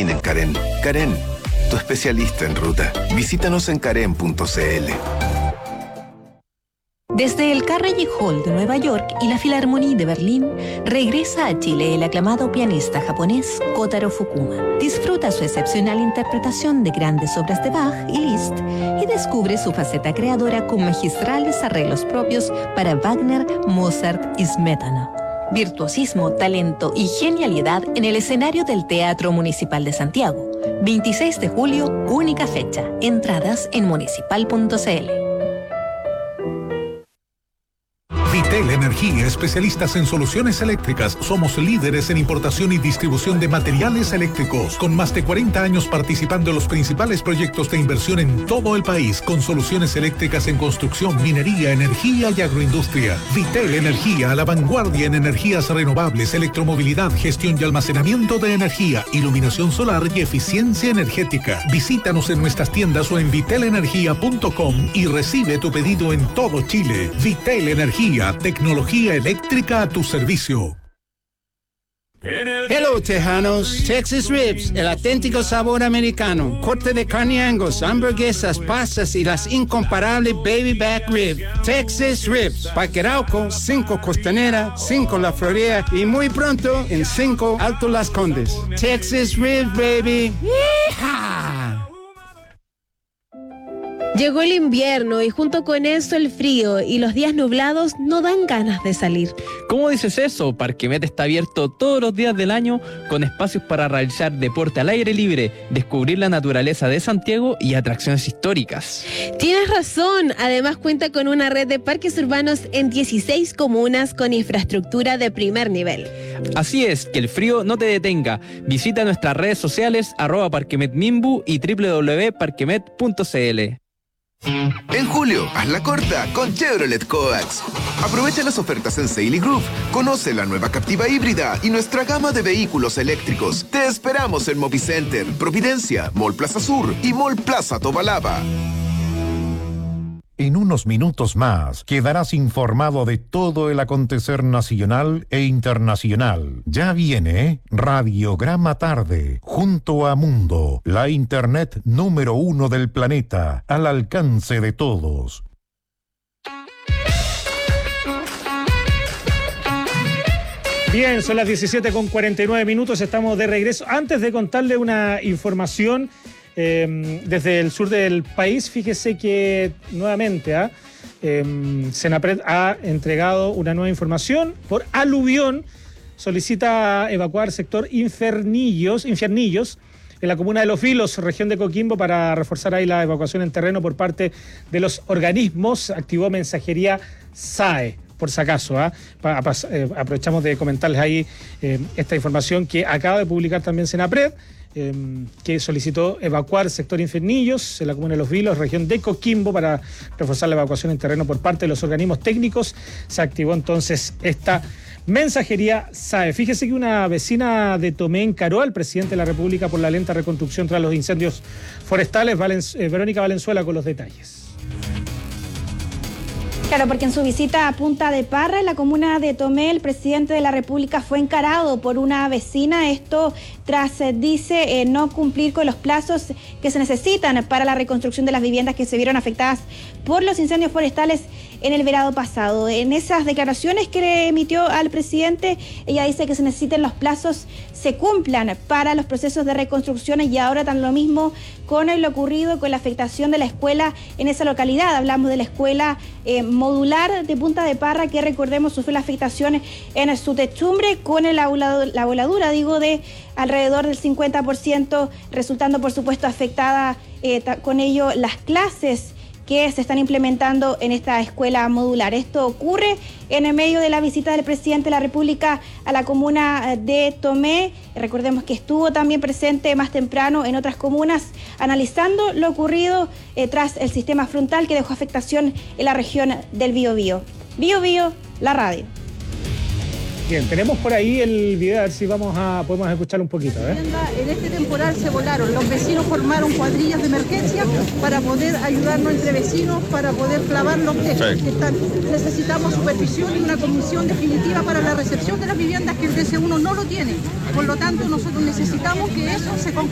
fin en Carén. Carén, tu especialista en ruta. Visítanos en carén.cl. Desde el Carnegie Hall de Nueva York y la Philharmonie de Berlín, regresa a Chile el aclamado pianista japonés Kotaro Fukuma. Disfruta su excepcional interpretación de grandes obras de Bach y Liszt y descubre su faceta creadora con magistrales arreglos propios para Wagner, Mozart y Smetana. Virtuosismo, talento y genialidad en el escenario del Teatro Municipal de Santiago. 26 de julio, única fecha. Entradas en municipal.cl. Vitel Energía, especialistas en soluciones eléctricas. Somos líderes en importación y distribución de materiales eléctricos, con más de 40 años participando en los principales proyectos de inversión en todo el país, con soluciones eléctricas en construcción, minería, energía y agroindustria. Vitel Energía, a la vanguardia en energías renovables, electromovilidad, gestión y almacenamiento de energía, iluminación solar y eficiencia energética. Visítanos en nuestras tiendas o en vitelenergia.com y recibe tu pedido en todo Chile. Vitel Energía, tecnología eléctrica a tu servicio. Hello, tejanos. Texas Ribs, el auténtico sabor americano. Corte de carne Angus, hamburguesas, pastas y las incomparables Baby Back Rib. Texas Ribs. Parque Arauco, 5 Costanera, 5 La Florida y muy pronto en 5 Alto Las Condes. Texas Ribs, baby. ¡Yeehaw! Llegó el invierno y junto con eso el frío y los días nublados no dan ganas de salir. ¿Cómo dices eso? Parquemet está abierto todos los días del año con espacios para realizar deporte al aire libre, descubrir la naturaleza de Santiago y atracciones históricas. Tienes razón, además cuenta con una red de parques urbanos en 16 comunas con infraestructura de primer nivel. Así es, que el frío no te detenga. Visita nuestras redes sociales @parquemetmimbu y www.parquemet.cl. En julio, haz la corta con Chevrolet Coax. Aprovecha las ofertas en Sail y Groove, conoce la nueva Captiva híbrida y nuestra gama de vehículos eléctricos. Te esperamos en Movicenter, Providencia, Mall Plaza Sur y Mall Plaza Tobalaba. En unos minutos más quedarás informado de todo el acontecer nacional e internacional. Ya viene Radiograma Tarde, junto a Mundo, la internet número 1 del planeta, al alcance de todos. Bien, son las 17:49, estamos de regreso. Antes de contarle una información desde el sur del país, fíjese que nuevamente Senapred ha entregado una nueva información por aluvión. Solicita evacuar sector Infiernillos en la comuna de Los Vilos, región de Coquimbo, para reforzar ahí la evacuación en terreno por parte de los organismos. Activó mensajería SAE, por si acaso. Aprovechamos de comentarles ahí esta información que acaba de publicar también Senapred, que solicitó evacuar sector Infiernillos en la comuna de Los Vilos, región de Coquimbo, para reforzar la evacuación en terreno por parte de los organismos técnicos. Se activó entonces esta mensajería SAE. Fíjese que una vecina de Tomé encaró al presidente de la República por la lenta reconstrucción tras los incendios forestales. Verónica Valenzuela con los detalles. Claro, porque en su visita a Punta de Parra, en la comuna de Tomé, el presidente de la República fue encarado por una vecina. Esto tras, dice, no cumplir con los plazos que se necesitan para la reconstrucción de las viviendas que se vieron afectadas por los incendios forestales en el verano pasado. En esas declaraciones que le emitió al presidente, ella dice que se necesiten los plazos, se cumplan para los procesos de reconstrucción, y ahora tan lo mismo con lo ocurrido con la afectación de la escuela en esa localidad. Hablamos de la escuela modular de Punta de Parra, que recordemos sufrió la afectación en su techumbre con la voladura, de alrededor del 50%, resultando por supuesto afectada con ello las clases que se están implementando en esta escuela modular. Esto ocurre en el medio de la visita del presidente de la República a la comuna de Tomé. Recordemos que estuvo también presente más temprano en otras comunas analizando lo ocurrido tras el sistema frontal que dejó afectación en la región del Biobío. Biobío, la radio. Bien, tenemos por ahí el video, a ver si podemos escucharlo un poquito. En este temporal se volaron, los vecinos formaron cuadrillas de emergencia para poder ayudarnos entre vecinos, para poder clavar los techos que están. Necesitamos supervisión y una comisión definitiva para la recepción de las viviendas, que el DC1 no lo tiene. Por lo tanto, nosotros necesitamos que eso se concrete.